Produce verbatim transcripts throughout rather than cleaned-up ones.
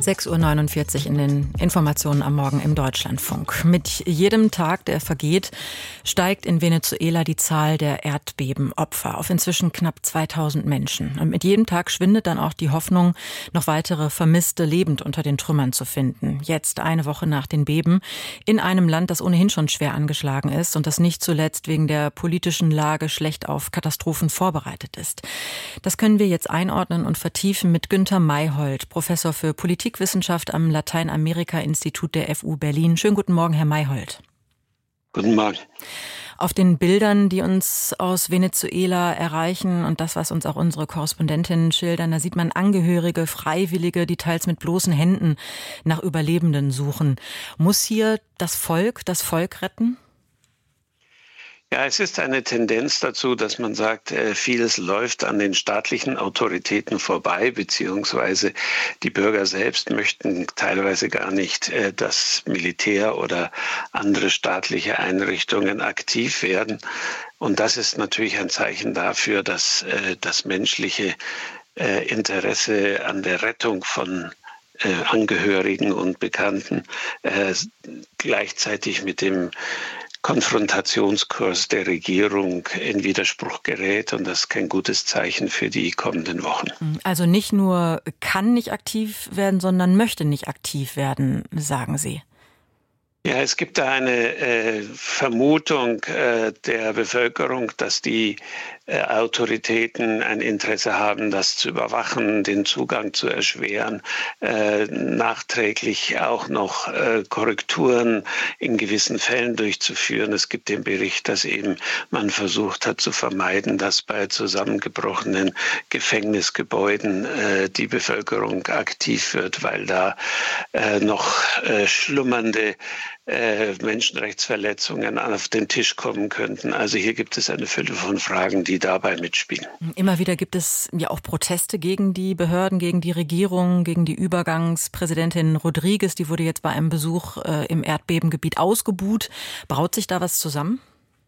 sechs Uhr neunundvierzig in den Informationen am Morgen im Deutschlandfunk. Mit jedem Tag, der vergeht, steigt in Venezuela die Zahl der Erdbebenopfer auf inzwischen knapp zweitausend Menschen. Und mit jedem Tag schwindet dann auch die Hoffnung, noch weitere Vermisste lebend unter den Trümmern zu finden. Jetzt, eine Woche nach den Beben, in einem Land, das ohnehin schon schwer angeschlagen ist und das nicht zuletzt wegen der politischen Lage schlecht auf Katastrophen vorbereitet ist. Das können wir jetzt einordnen und vertiefen mit Günther Mayhold, Professor für Politikwissenschaft am Lateinamerika-Institut der F U Berlin. Schönen guten Morgen, Herr Mayhold. Guten Morgen. Auf den Bildern, die uns aus Venezuela erreichen und das, was uns auch unsere Korrespondentinnen schildern, da sieht man Angehörige, Freiwillige, die teils mit bloßen Händen nach Überlebenden suchen. Muss hier das Volk das Volk retten? Ja, es ist eine Tendenz dazu, dass man sagt, vieles läuft an den staatlichen Autoritäten vorbei, beziehungsweise die Bürger selbst möchten teilweise gar nicht, dass Militär oder andere staatliche Einrichtungen aktiv werden. Und das ist natürlich ein Zeichen dafür, dass das menschliche Interesse an der Rettung von Angehörigen und Bekannten gleichzeitig mit dem Konfrontationskurs der Regierung in Widerspruch gerät, und das ist kein gutes Zeichen für die kommenden Wochen. Also nicht nur kann nicht aktiv werden, sondern möchte nicht aktiv werden, sagen Sie. Ja, es gibt da eine äh, Vermutung äh, der Bevölkerung, dass die äh, Autoritäten ein Interesse haben, das zu überwachen, den Zugang zu erschweren, äh, nachträglich auch noch äh, Korrekturen in gewissen Fällen durchzuführen. Es gibt den Bericht, dass eben man versucht hat zu vermeiden, dass bei zusammengebrochenen Gefängnisgebäuden äh, die Bevölkerung aktiv wird, weil da äh, noch äh, schlummernde Äh, Menschenrechtsverletzungen auf den Tisch kommen könnten. Also hier gibt es eine Fülle von Fragen, die dabei mitspielen. Immer wieder gibt es ja auch Proteste gegen die Behörden, gegen die Regierung, gegen die Übergangspräsidentin Rodriguez. Die wurde jetzt bei einem Besuch äh, im Erdbebengebiet ausgebuht. Braut sich da was zusammen?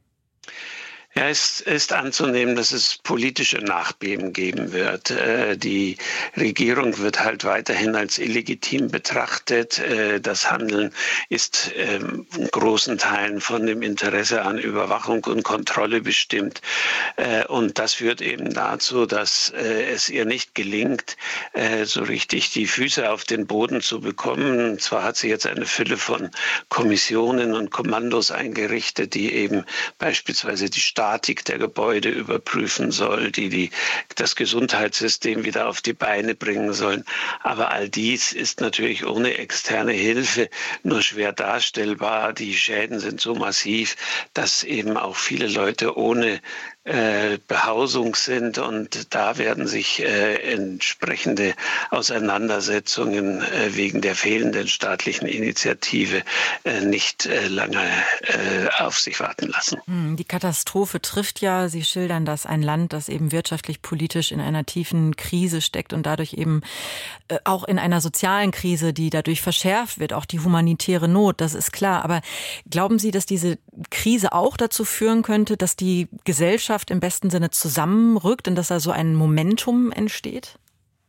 Ja, es ist anzunehmen, dass es politische Nachbeben geben wird. Die Regierung wird halt weiterhin als illegitim betrachtet. Das Handeln ist in großen Teilen von dem Interesse an Überwachung und Kontrolle bestimmt. Und das führt eben dazu, dass es ihr nicht gelingt, so richtig die Füße auf den Boden zu bekommen. Zwar hat sie jetzt eine Fülle von Kommissionen und Kommandos eingerichtet, die eben beispielsweise die Staat Statik der Gebäude überprüfen soll, die, die das Gesundheitssystem wieder auf die Beine bringen sollen. Aber all dies ist natürlich ohne externe Hilfe nur schwer darstellbar. Die Schäden sind so massiv, dass eben auch viele Leute ohne äh, Behausung sind, und da werden sich äh, entsprechende Auseinandersetzungen äh, wegen der fehlenden staatlichen Initiative äh, nicht äh, lange äh, auf sich warten lassen. Die Katastrophe trifft ja, Sie schildern das, ein Land, das eben wirtschaftlich, politisch in einer tiefen Krise steckt und dadurch eben äh, auch in einer sozialen Krise, die dadurch verschärft wird, auch die humanitäre Not, das ist klar. Aber glauben Sie, dass diese Krise auch dazu führen könnte, dass die Gesellschaft im besten Sinne zusammenrückt und dass da so ein Momentum entsteht?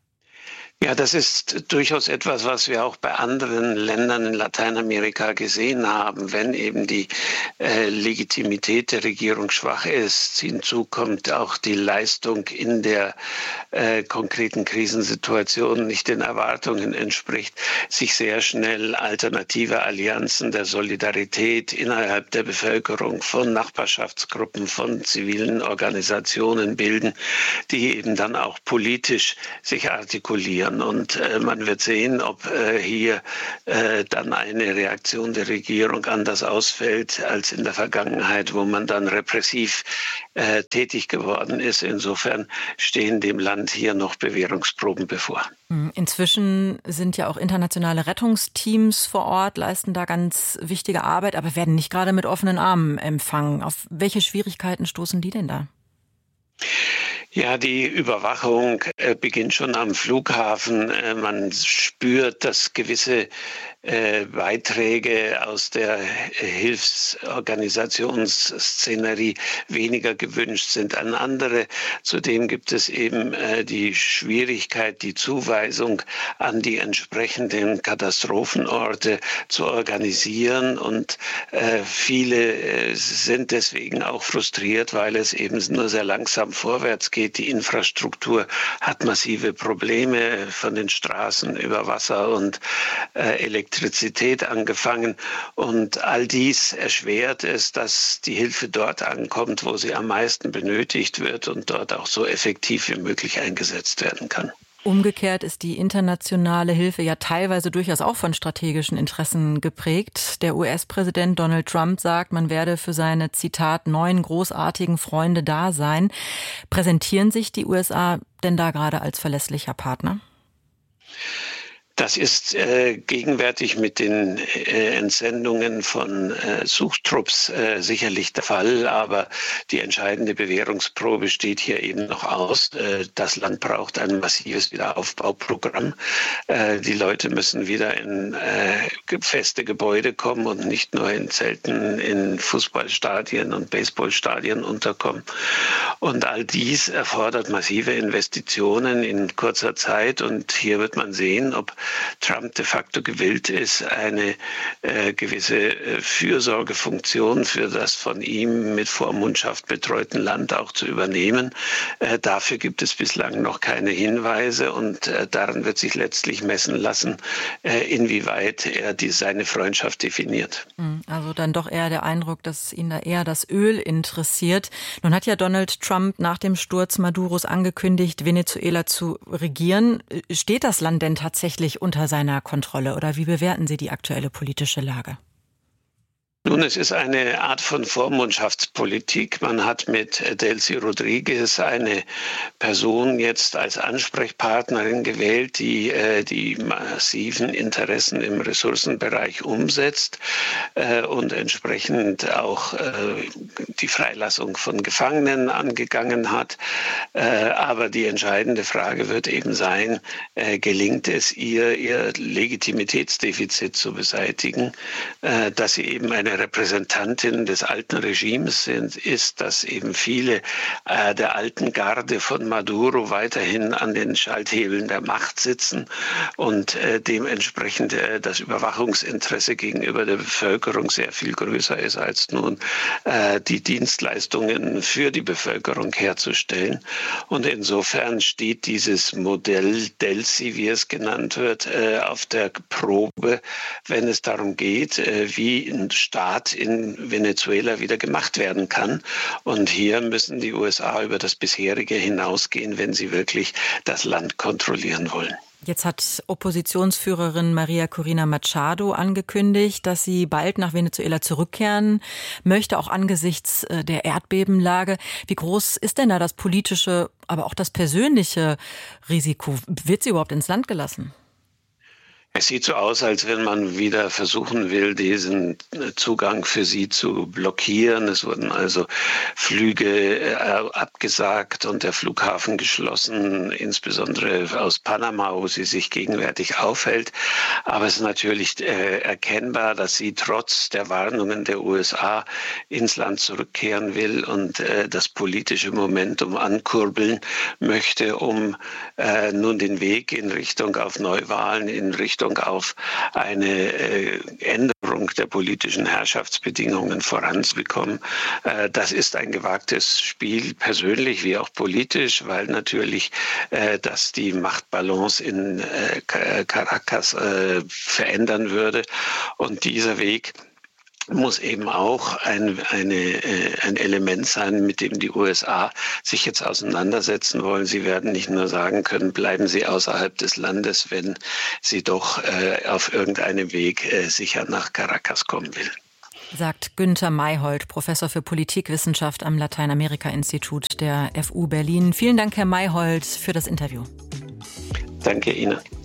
Ja, das ist durchaus etwas, was wir auch bei anderen Ländern in Lateinamerika gesehen haben. Wenn eben die äh, Legitimität der Regierung schwach ist, hinzu kommt auch die Leistung in der äh, konkreten Krisensituation nicht den Erwartungen entspricht, sich sehr schnell alternative Allianzen der Solidarität innerhalb der Bevölkerung von Nachbarschaftsgruppen, von zivilen Organisationen bilden, die eben dann auch politisch sich artikulieren. Und äh, man wird sehen, ob äh, hier äh, dann eine Reaktion der Regierung anders ausfällt als in der Vergangenheit, wo man dann repressiv äh, tätig geworden ist. Insofern stehen dem Land hier noch Bewährungsproben bevor. Inzwischen sind ja auch internationale Rettungsteams vor Ort, leisten da ganz wichtige Arbeit, aber werden nicht gerade mit offenen Armen empfangen. Auf welche Schwierigkeiten stoßen die denn da? Ja, die Überwachung äh, beginnt schon am Flughafen. Äh, man spürt, dass gewisse äh, Beiträge aus der äh, Hilfsorganisationsszenerie weniger gewünscht sind an andere. Zudem gibt es eben äh, die Schwierigkeit, die Zuweisung an die entsprechenden Katastrophenorte zu organisieren. Und äh, viele äh, sind deswegen auch frustriert, weil es eben nur sehr langsam vorwärts geht. Die Infrastruktur hat massive Probleme, von den Straßen über Wasser und äh, Elektrizität angefangen. Und all dies erschwert es, dass die Hilfe dort ankommt, wo sie am meisten benötigt wird und dort auch so effektiv wie möglich eingesetzt werden kann. Umgekehrt ist die internationale Hilfe ja teilweise durchaus auch von strategischen Interessen geprägt. Der U S-Präsident Donald Trump sagt, man werde für seine, Zitat, neuen großartigen Freunde da sein. Präsentieren sich die U S A denn da gerade als verlässlicher Partner? Das ist äh, gegenwärtig mit den äh, Entsendungen von äh, Suchtrupps äh, sicherlich der Fall, aber die entscheidende Bewährungsprobe steht hier eben noch aus. Äh, das Land braucht ein massives Wiederaufbauprogramm. Äh, die Leute müssen wieder in äh, feste Gebäude kommen und nicht nur in Zelten in Fußballstadien und Baseballstadien unterkommen. Und all dies erfordert massive Investitionen in kurzer Zeit. Und hier wird man sehen, ob Trump de facto gewillt ist, eine äh, gewisse äh, Fürsorgefunktion für das von ihm mit Vormundschaft betreuten Land auch zu übernehmen. Äh, dafür gibt es bislang noch keine Hinweise und äh, daran wird sich letztlich messen lassen, äh, inwieweit er die, seine Freundschaft definiert. Also dann doch eher der Eindruck, dass ihn da eher das Öl interessiert. Nun hat ja Donald Trump nach dem Sturz Maduros angekündigt, Venezuela zu regieren. Steht das Land denn tatsächlich unter seiner Kontrolle oder wie bewerten Sie die aktuelle politische Lage? Nun, es ist eine Art von Vormundschaftspolitik. Man hat mit Delcy Rodriguez eine Person jetzt als Ansprechpartnerin gewählt, die äh, die massiven Interessen im Ressourcenbereich umsetzt äh, und entsprechend auch äh, die Freilassung von Gefangenen angegangen hat. Äh, aber die entscheidende Frage wird eben sein, äh, gelingt es ihr, ihr Legitimitätsdefizit zu beseitigen, äh, dass sie eben eine Repräsentantin des alten Regimes sind, ist, dass eben viele äh, der alten Garde von Maduro weiterhin an den Schalthebeln der Macht sitzen und äh, dementsprechend äh, das Überwachungsinteresse gegenüber der Bevölkerung sehr viel größer ist, als nun äh, die Dienstleistungen für die Bevölkerung herzustellen. Und insofern steht dieses Modell Delcy, wie es genannt wird, äh, auf der Probe, wenn es darum geht, äh, wie ein Staat in Venezuela wieder gemacht werden kann. Und hier müssen die U S A über das bisherige hinausgehen, wenn sie wirklich das Land kontrollieren wollen. Jetzt hat Oppositionsführerin Maria Corina Machado angekündigt, dass sie bald nach Venezuela zurückkehren möchte, auch angesichts der Erdbebenlage. Wie groß ist denn da das politische, aber auch das persönliche Risiko? Wird sie überhaupt ins Land gelassen? Es sieht so aus, als wenn man wieder versuchen will, diesen Zugang für sie zu blockieren. Es wurden also Flüge abgesagt und der Flughafen geschlossen, insbesondere aus Panama, wo sie sich gegenwärtig aufhält. Aber es ist natürlich äh, erkennbar, dass sie trotz der Warnungen der U S A ins Land zurückkehren will und äh, das politische Momentum ankurbeln möchte, um äh, nun den Weg in Richtung auf Neuwahlen, in Richtung auf eine äh, Änderung der politischen Herrschaftsbedingungen voranzubekommen. Äh, das ist ein gewagtes Spiel, persönlich wie auch politisch, weil natürlich äh, das die Machtbalance in äh, Caracas äh, verändern würde. Und dieser Weg muss eben auch ein, eine, ein Element sein, mit dem die U S A sich jetzt auseinandersetzen wollen. Sie werden nicht nur sagen können, bleiben Sie außerhalb des Landes, wenn Sie doch äh, auf irgendeinem Weg äh, sicher nach Caracas kommen will. Sagt Günther Mayhold, Professor für Politikwissenschaft am Lateinamerika-Institut der F U Berlin. Vielen Dank, Herr Mayhold, für das Interview. Danke Ihnen.